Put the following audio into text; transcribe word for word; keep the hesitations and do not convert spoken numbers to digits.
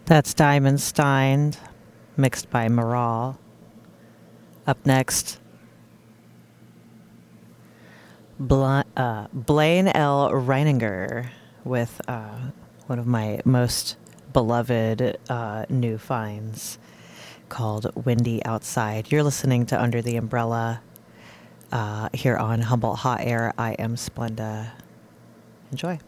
That's Diamond Stein, mixed by Moral. Up next, Bla- uh, Blaine L. Reininger with uh, one of my most beloved uh, new finds called Windy Outside. You're listening to Under the Umbrella uh, here on Humboldt Hot Air. I am Splenda. Enjoy.